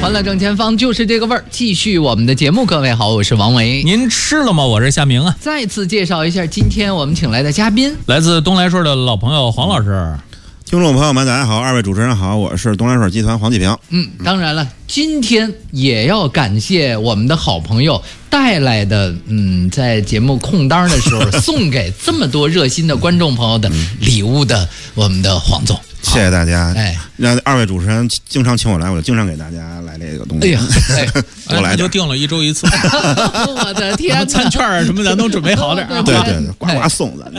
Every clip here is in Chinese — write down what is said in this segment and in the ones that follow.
欢乐正前方就是这个味儿，继续我们的节目。各位好，我是王维。 您吃了吗？我是夏明啊。 再次介绍一下今天我们请来的嘉宾， 来自东来顺的老朋友黄老师。 听众朋友们，大家好，二位主持人好，我是东来顺集团黄继平。 当然了，今天也要感谢我们的好朋友带来的，在节目空档的时候送给这么多热心的观众朋友的礼物的我们的黄总。 谢谢大家。 哎， 让二位主持人经常请我来，我就经常给大家来这个东西。 哎呀， 多来就定了1周1次。 我的天哪！ 餐券啊什么咱都准备好点。 对对，呱呱送咱。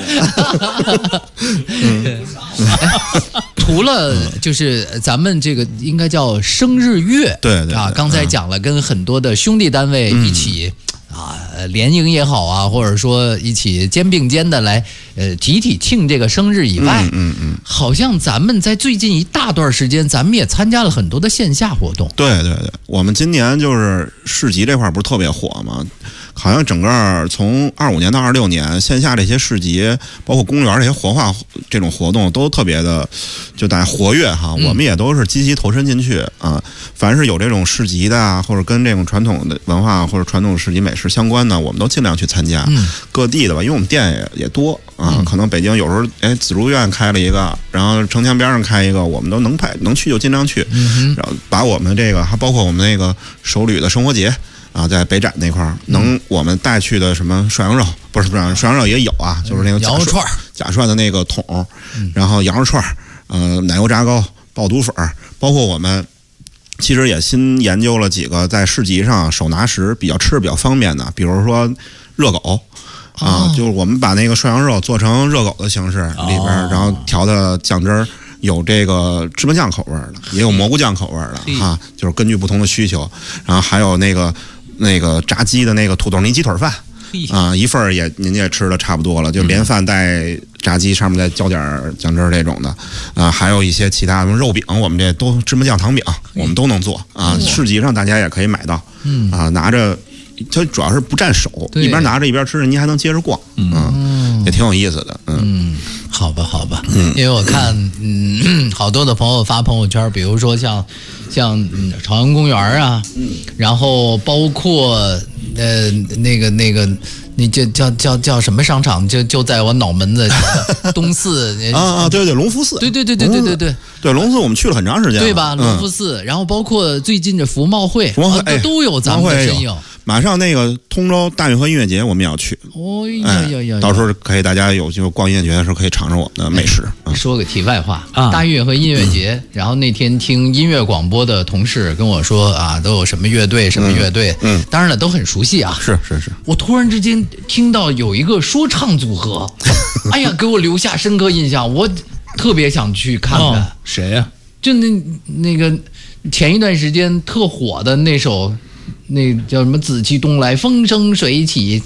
除了就是咱们这个应该叫生日月， 对对啊，刚才讲了跟很多的兄弟单位一起。联营也好啊，或者说一起肩并肩的来，集体庆这个生日以外，好像咱们在最近一大段时间，咱们也参加了很多的线下活动。 对对对，我们今年就是市集这块不是特别火吗？好像整个从25年到26年，线下这些市集，包括公园这些活化这种活动，都特别的就大家活跃哈。我们也都是积极投身进去啊。凡是有这种市集的啊，或者跟这种传统的文化或者传统市集美食相关的，我们都尽量去参加。各地的吧，因为我们店也多啊。可能北京有时候紫竹院开了一个，然后城墙边上开一个，我们都能去就尽量去。然后把我们这个还包括我们那个首旅的生活节。啊，在北展那块儿，我们带去的什么涮羊肉，不是涮羊肉也有啊，就是那个羊肉串、 假涮的那个桶，然后羊肉串，奶油炸糕、爆肚粉，包括我们其实也新研究了几个在市集上手拿食比较吃比较方便的，比如说热狗。就是我们把那个涮羊肉做成热狗的形式里边，然后调的酱汁儿。有这个芝麻酱口味的，也有蘑菇酱口味的啊，就是根据不同的需求。然后还有那个炸鸡的那个土豆泥鸡腿饭啊，一份也您也吃的差不多了，就连饭带炸鸡，上面再浇点酱汁这种的啊，还有一些其他的肉饼，我们这都芝麻酱糖饼，我们都能做啊。市集上大家也可以买到，啊，拿着它主要是不占手，一边拿着一边吃，您还能接着逛，也挺有意思的， 好吧，因为我看，好多的朋友发朋友圈，比如说像朝阳公园啊，然后包括那叫什么商场，就在我脑门子东四对，龙福寺，对龙寺我们去了很长时间， 对吧？龙福寺，然后包括最近这服贸会，都有咱们的身影。 马上那个通州大运河音乐节我们也要去，到时候可以大家有就逛音乐节的时候可以尝尝我们的美食。 说个题外话，大运河音乐节，然后那天听音乐广播的同事跟我说啊，都有什么乐队，当然了，都很熟悉啊。 是， 我突然之间听到有一个说唱组合，哎呀，给我留下深刻印象，我特别想去看看。 谁呀？ 就那个前一段时间特火的那首。那叫什么？紫气东来，风生水起。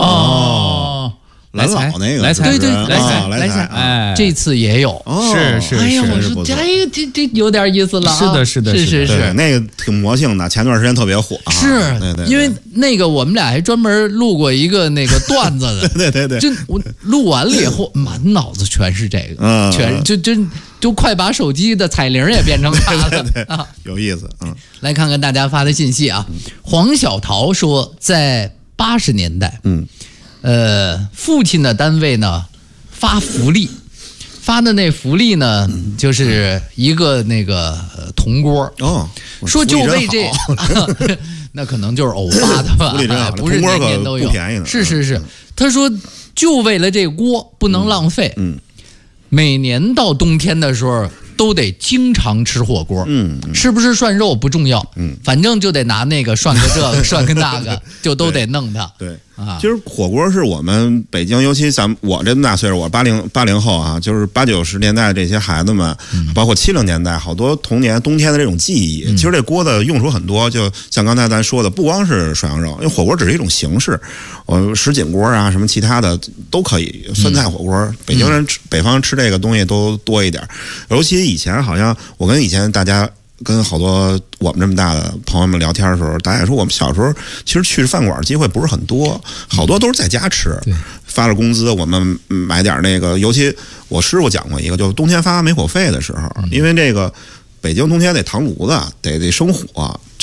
蓝老那个， 来财， 对， 来财， 这次也有。 是。 哎呀，我说这有点意思了啊！ 是的， 那个挺魔性的，前段时间特别火。 是，因为那个我们俩还专门录过一个那个段子的。 对， 就我录完了以后，满脑子全是这个，全就快把手机的彩铃也变成它了。 对，有意思。 来看看大家发的信息啊。黄小桃说，在80年代，父亲的单位呢发福利，发的那福利呢就是一个那个铜锅说就为这那可能就是偶发的吧，不是年年都有，是。他说就为了这锅不能浪费，每年到冬天的时候都得经常吃火锅，是不是涮肉不重要，反正就得拿那个涮个这个涮个那个，就都得弄它。 对啊，其实火锅是我们北京，尤其我这么大岁数，我80后啊，就是80、90年代这些孩子们，包括70年代，好多童年冬天的这种记忆。其实这锅的用处很多，就像刚才咱说的，不光是涮羊肉，因为火锅只是一种形式，什锦锅啊，什么其他的都可以，酸菜火锅，北京人北方吃这个东西都多一点，尤其以前好像我跟以前大家。跟好多我们这么大的朋友们聊天的时候，大家也说我们小时候其实去饭馆机会不是很多，好多都是在家吃。发了工资，我们买点那个，尤其我师傅讲过一个，就是冬天发煤火费的时候，因为这个北京冬天得糖炉子，得生火，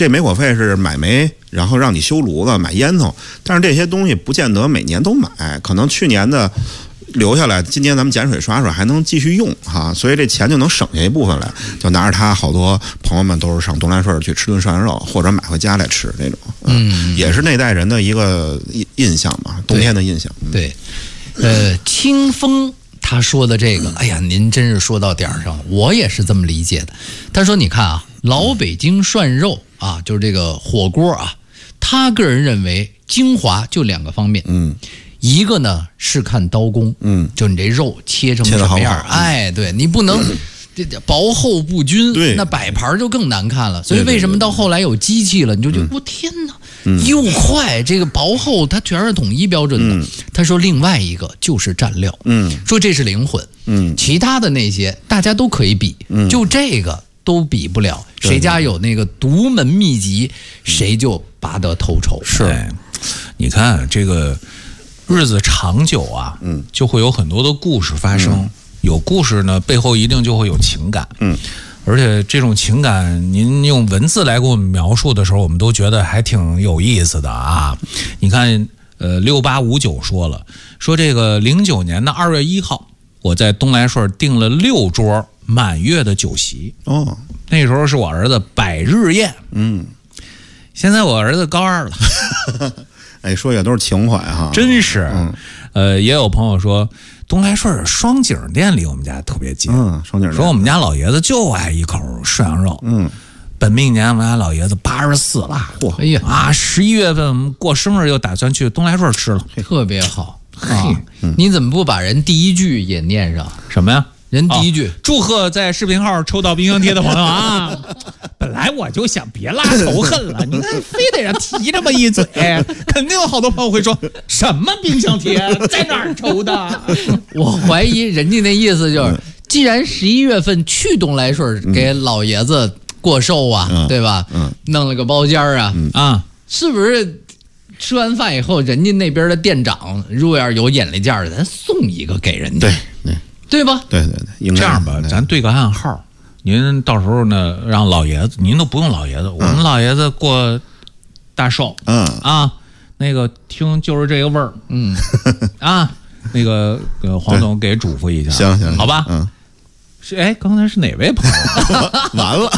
这煤火费是买煤，然后让你修炉子、买烟囱，但是这些东西不见得每年都买，可能去年的留下来，今年咱们碱水刷刷还能继续用哈，所以这钱就能省下一部分来，就拿着它，好多朋友们都是上东来顺去吃顿涮羊肉，或者买回家来吃这种，也是那代人的一个印象嘛，冬天的印象。 对，清风他说的这个，哎呀，您真是说到点儿上了，我也是这么理解的。他说，你看啊，老北京涮肉啊，就是这个火锅啊，他个人认为精华就2个方面，一个呢是看刀工，就你这肉切成什么样，哎，对你不能这薄厚不均，那摆盘就更难看了。所以为什么到后来有机器了，你就觉得我天哪，又快，这个薄厚它全是统一标准的。他说另外一个就是蘸料，说这是灵魂，其他的那些大家都可以比，就这个都比不了。谁家有那个独门秘籍，谁就拔得头筹。 是，你看这个日子长久啊，就会有很多的故事发生。有故事呢，背后一定就会有情感。而且这种情感，您用文字来给我们描述的时候，我们都觉得还挺有意思的啊。你看，6859说这个09年的2月1号，我在东来顺订了6桌满月的酒席。哦，那时候是我儿子100日宴。现在我儿子高2了。 哎，说也都是情怀哈， 真是。也有朋友说，东来顺双井店离我们家特别近。 双井店说我们家老爷子就爱一口涮羊肉。本命年我们家老爷子84了。 哎呀啊，11月份我们过生日又打算去东来顺吃了， 特别好。你怎么不把人第一句也念上？ 什么呀？ 人第一句， 祝贺在视频号抽到冰箱贴的朋友啊！本来我就想别拉仇恨了，你看非得让提这么一嘴，肯定有好多朋友会说什么冰箱贴，在哪儿抽的？ 我怀疑人家那意思就是，既然11月份去东来顺给老爷子过寿啊，对吧？弄了个包间啊，是不是？吃完饭以后，人家那边的店长如果要是有眼力见儿的，咱送一个给人家。对吧？ 对， 这样吧，咱对个暗号，您到时候呢让老爷子，您都不用老爷子，我们老爷子过大寿，那个听就是这个味儿，那个黄总给嘱咐一下， 行， 好吧，是刚才是哪位朋友？ 完了，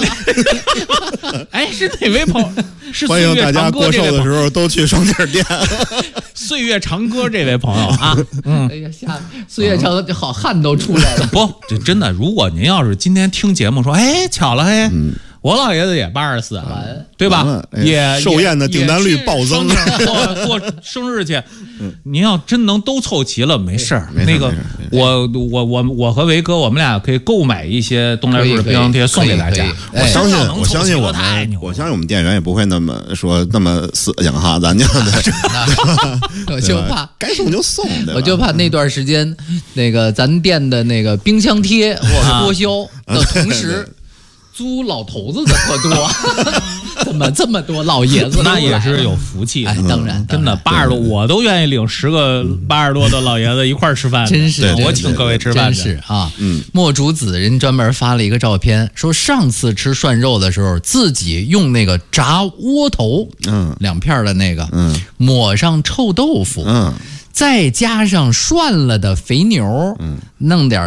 是哪位朋友？是欢迎大家过寿的时候都去双井店。 岁月长歌这位朋友啊， 哎呀，岁月长歌好汗都出来了。 不，这真的，如果您要是今天听节目说，巧了，我老爷子也84，对吧？也寿宴的订单率暴增， 过生日去。您要真能都凑齐了，没事儿。那个，我和维哥，我们俩可以购买一些东来顺的冰箱贴送给大家。 我相信我们店员也不会那么死性哈，咱就我就怕该送就送， 我就怕那段时间那个咱店的那个冰箱贴我脱销的同时。租老头子的特多，怎么这么多老爷子？ 那也是有福气。 当然， 真的80多，我都愿意领10个80多的老爷子一块儿吃饭。 真是， 我请各位吃饭。 真是啊，莫竹子人专门发了一个照片，说上次吃涮肉的时候，自己用那个炸窝头，2片的那个，抹上臭豆腐，再加上涮了的肥牛，弄点